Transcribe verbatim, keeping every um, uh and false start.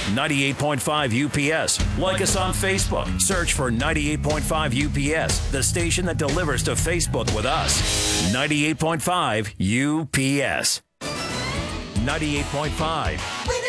ninety-eight point five U P S. Like us on Facebook. Search for ninety-eight point five U P S, the station that delivers to Facebook with us. ninety-eight point five U P S. ninety-eight point five